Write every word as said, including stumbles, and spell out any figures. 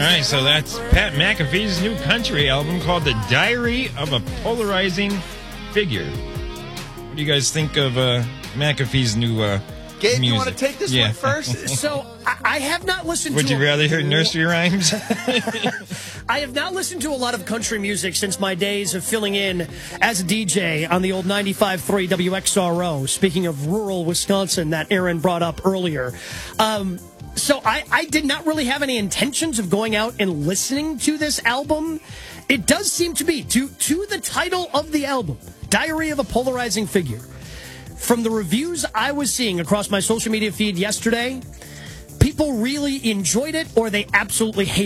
right, so that's Pat McAfee's new country album called The Diary of a Polarizing Figure. What do you guys think of uh, McAfee's new uh, Gabe, music? you want to take this yeah. one first? So, I, I have not listened Would to... you a, rather hear nursery rhymes? I have not listened to a lot of country music since my days of filling in as a D J on the old ninety-five point three W X R O, speaking of rural Wisconsin that Aaron brought up earlier. Um, so I, I did not really have any intentions of going out and listening to this album. It does seem to be, to, to the title of the album, Diary of a Polarizing Figure. From the reviews I was seeing across my social media feed yesterday, people really enjoyed it or they absolutely hated it.